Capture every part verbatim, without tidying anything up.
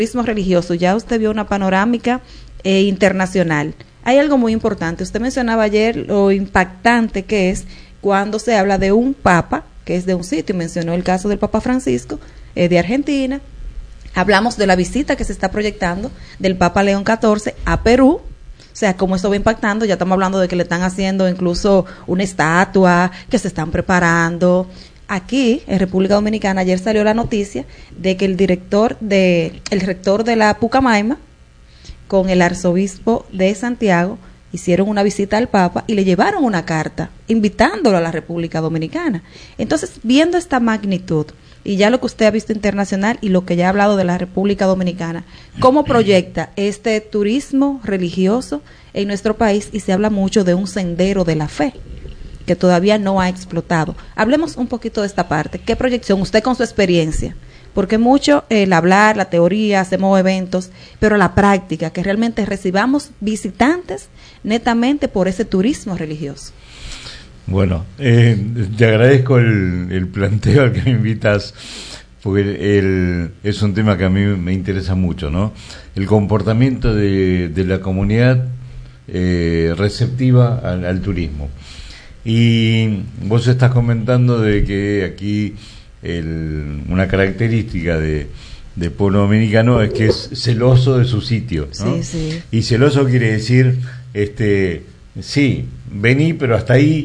turismo religioso, ya usted vio una panorámica eh, internacional. Hay algo muy importante. Usted mencionaba ayer lo impactante que es cuando se habla de un papa, que es de un sitio, y mencionó el caso del Papa Francisco, eh, de Argentina. Hablamos de la visita que se está proyectando del Papa León catorce a Perú. O sea, como esto va impactando, ya estamos hablando de que le están haciendo incluso una estatua, que se están preparando. Aquí, en República Dominicana, ayer salió la noticia de que el director de, el rector de la Pucamaima, con el arzobispo de Santiago, hicieron una visita al Papa y le llevaron una carta invitándolo a la República Dominicana. Entonces, viendo esta magnitud y ya lo que usted ha visto internacional y lo que ya ha hablado de la República Dominicana, ¿cómo proyecta este turismo religioso en nuestro país? Y se habla mucho de un sendero de la fe que todavía no ha explotado. Hablemos un poquito de esta parte. ¿Qué proyección usted con su experiencia? Porque mucho el hablar, la teoría, hacemos eventos, pero la práctica, que realmente recibamos visitantes netamente por ese turismo religioso. Bueno, eh, te agradezco el, el planteo al que me invitas, porque el, el, es un tema que a mí me interesa mucho, ¿no? El comportamiento de, de la comunidad eh, receptiva al, al turismo. Y vos estás comentando de que aquí el, una característica de, de pueblo dominicano es que es celoso de su sitio, ¿no? Sí, sí. Y celoso quiere decir, este, sí, vení, pero hasta ahí.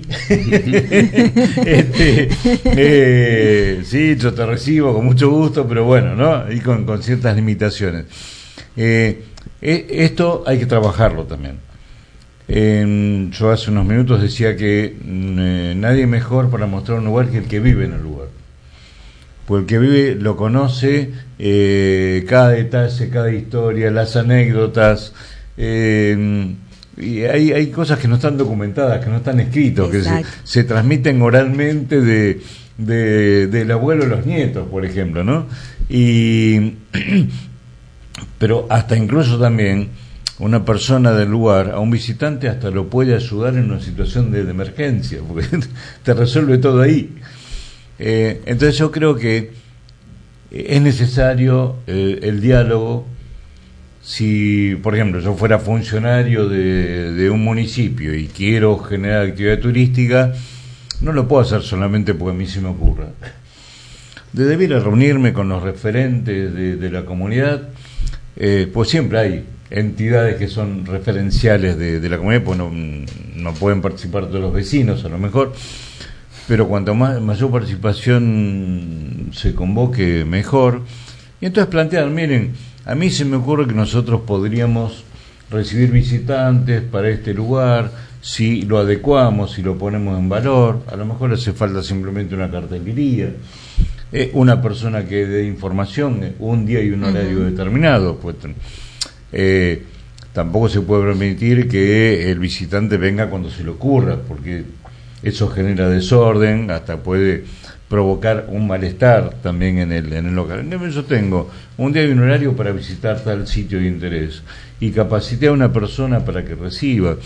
este, eh, sí, yo te recibo con mucho gusto, pero bueno, ¿no? Y con, con ciertas limitaciones. Eh, eh, esto hay que trabajarlo también. Eh, yo hace unos minutos decía que eh, nadie mejor para mostrar un lugar que el que vive en el lugar. Pues el que vive lo conoce, eh, cada detalle, cada historia, las anécdotas. Eh, y hay, hay cosas que no están documentadas, que no están escritas, que se, se transmiten oralmente de, de del abuelo a los nietos, por ejemplo, ¿no? Y pero hasta incluso también una persona del lugar, a un visitante hasta lo puede ayudar en una situación de, de emergencia, porque te resuelve todo ahí. Eh, entonces yo creo que es necesario eh, el diálogo. Si, por ejemplo, yo fuera funcionario de, de un municipio y quiero generar actividad turística, no lo puedo hacer solamente porque a mí se me ocurra. Debiera reunirme con los referentes de, de la comunidad, eh, pues siempre hay entidades que son referenciales de, de la comunidad, pues no, no pueden participar todos los vecinos a lo mejor, pero cuanto más mayor participación se convoque, mejor. Y entonces plantear, miren, a mí se me ocurre que nosotros podríamos recibir visitantes para este lugar, si lo adecuamos, si lo ponemos en valor. A lo mejor hace falta simplemente una cartelería, eh, una persona que dé información, eh, un día y un horario uh-huh. determinado, pues eh, tampoco se puede permitir que el visitante venga cuando se le ocurra, porque eso genera desorden, hasta puede provocar un malestar también en el en el local. Yo tengo un día y un horario para visitar tal sitio de interés y capacité a una persona para que reciba,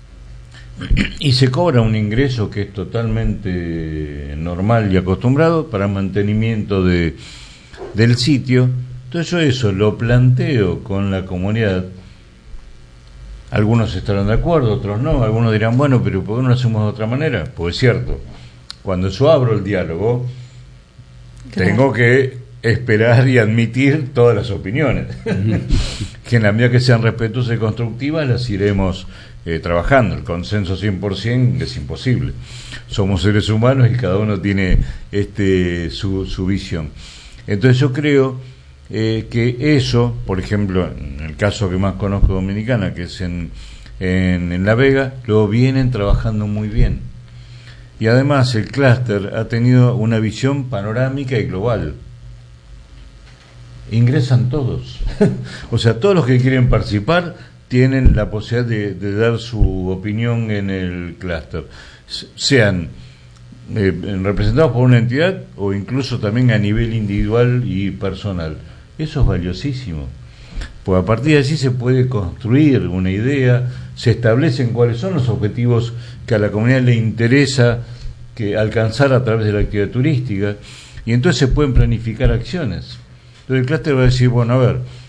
y se cobra un ingreso que es totalmente normal y acostumbrado para mantenimiento de del sitio. Entonces yo eso lo planteo con la comunidad. Algunos estarán de acuerdo, otros no. Algunos dirán, bueno, pero ¿por qué no lo hacemos de otra manera? Pues es cierto, cuando yo abro el diálogo, claro, tengo que esperar y admitir todas las opiniones, que en la medida que sean respetuosas y constructivas las iremos eh, trabajando. El consenso cien por ciento es imposible. Somos seres humanos y cada uno tiene este su, su visión. Entonces yo creo eh, que eso, por ejemplo, en el caso que más conozco Dominicana, que es en, en, en La Vega, lo vienen trabajando muy bien. Y además el clúster ha tenido una visión panorámica y global. Ingresan todos. O sea, todos los que quieren participar tienen la posibilidad de, de dar su opinión en el clúster. Sean eh, representados por una entidad o incluso también a nivel individual y personal. Eso es valiosísimo. Pues a partir de allí se puede construir una idea, se establecen cuáles son los objetivos que a la comunidad le interesa que alcanzar a través de la actividad turística, y entonces se pueden planificar acciones. Entonces el clúster va a decir, bueno, a ver,